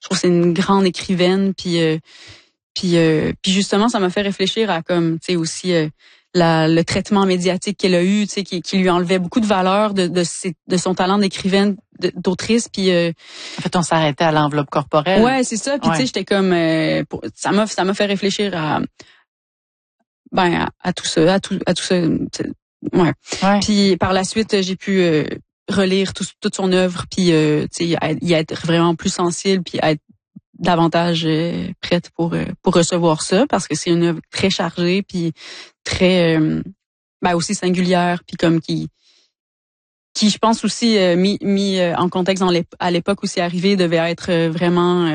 trouve que c'est une grande écrivaine, puis justement ça m'a fait réfléchir à comme tu sais aussi le traitement médiatique qu'elle a eu, tu sais qui lui enlevait beaucoup de valeur de son talent d'écrivaine, d'autrice, puis en fait on s'arrêtait à l'enveloppe corporelle. Ouais, c'est ça, puis tu sais j'étais comme ça m'a fait réfléchir à tout ça, à tout ça. Ouais. Puis par la suite, j'ai pu relire toute son œuvre, puis tu sais y être vraiment plus sensible, puis être davantage prête pour recevoir ça, parce que c'est une œuvre très chargée, puis très aussi singulière, puis comme qui je pense aussi mis en contexte à l'époque où c'est arrivé devait être vraiment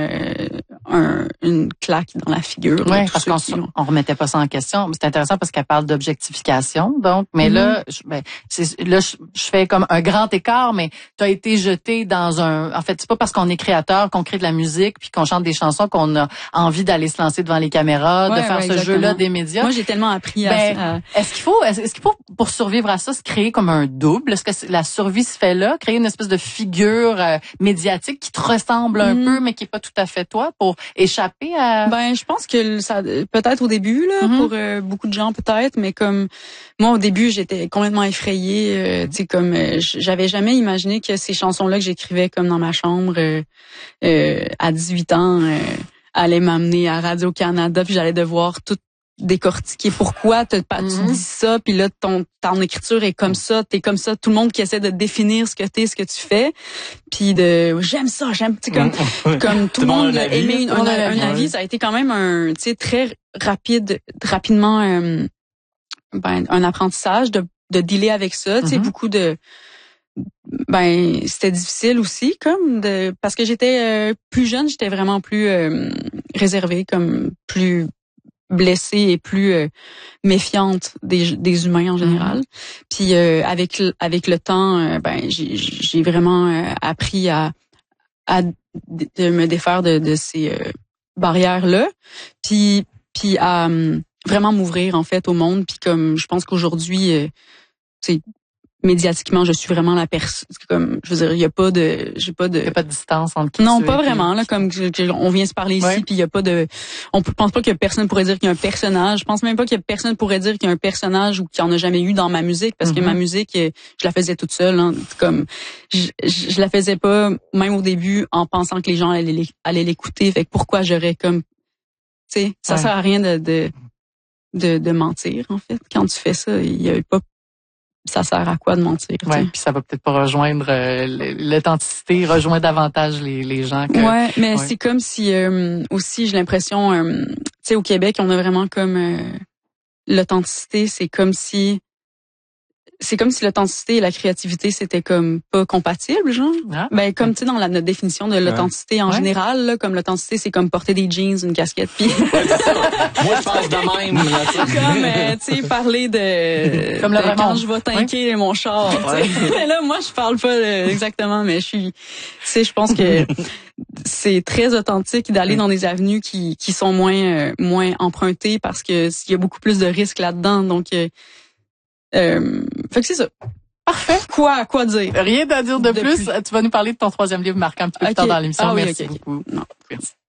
une claque dans la figure. Oui, parce qu'on remettait pas ça en question. C'est intéressant parce qu'elle parle d'objectification, donc. Mais là, je fais comme un grand écart, mais tu as été jeté dans un. En fait, c'est pas parce qu'on est créateur qu'on crée de la musique puis qu'on chante des chansons qu'on a envie d'aller se lancer devant les caméras, de faire ce jeu-là des médias. Moi, j'ai tellement appris Est-ce qu'il faut pour survivre à ça se créer comme un double? Est-ce que la survie se fait là, créer une espèce de figure médiatique qui te ressemble un peu, mais qui est pas tout à fait toi, pour échapper à... Je pense que ça peut-être au début là pour beaucoup de gens peut-être, mais comme moi au début j'étais complètement effrayée, tu sais comme j'avais jamais imaginé que ces chansons-là que j'écrivais comme dans ma chambre à 18 ans allaient m'amener à Radio-Canada, puis j'allais devoir tout décortiquer pourquoi tu dis ça, puis là ton écriture est comme ça, t'es comme ça, tout le monde qui essaie de définir ce que t'es, ce que tu fais, puis j'aime tu sais comme tout le monde a aimé un avis, ça a été quand même un tu sais très rapidement un apprentissage de dealer avec ça, tu sais beaucoup de c'était difficile aussi parce que j'étais plus jeune, j'étais vraiment plus réservée, comme plus blessée et plus méfiante des humains en général. Puis avec le temps, j'ai vraiment appris à de me défaire de ces barrières-là, puis à vraiment m'ouvrir en fait au monde. Puis comme je pense qu'aujourd'hui, médiatiquement, je suis vraiment la personne. Comme je veux dire, il y a pas de distance entre qui non, pas vraiment là. Comme on vient se parler ici, puis il y a pas de. Pense pas que personne pourrait dire qu'il y a un personnage. Je pense même pas que personne pourrait dire qu'il y a un personnage ou qu'il y en a jamais eu dans ma musique, parce que ma musique, je la faisais toute seule. Hein, comme je la faisais pas même au début en pensant que les gens allaient l'écouter. Fait que pourquoi j'aurais comme, tu sais, ça sert à rien de mentir en fait. Quand tu fais ça, il y a pas. Ça sert à quoi de mentir? Ouais, puis ça va peut-être pas rejoindre l'authenticité, rejoindre davantage les gens. Mais c'est comme si aussi j'ai l'impression, tu sais, au Québec, on a vraiment comme l'authenticité, c'est comme si l'authenticité et la créativité c'était comme pas compatible, genre. Comme tu sais dans notre définition de l'authenticité en général, là, comme l'authenticité c'est comme porter des jeans, une casquette, puis moi je pense de même. Comme tu sais parler de comme quand je vais tanker mon char. Mais là moi je parle pas exactement, mais je pense que c'est très authentique d'aller dans des avenues qui sont moins empruntées, parce que il y a beaucoup plus de risques là-dedans, donc fait que c'est ça. Parfait. Quoi dire? Rien à dire de plus. Tu vas nous parler de ton troisième livre marquant un petit peu plus tard dans l'émission. Ah oui, merci beaucoup. Non, merci.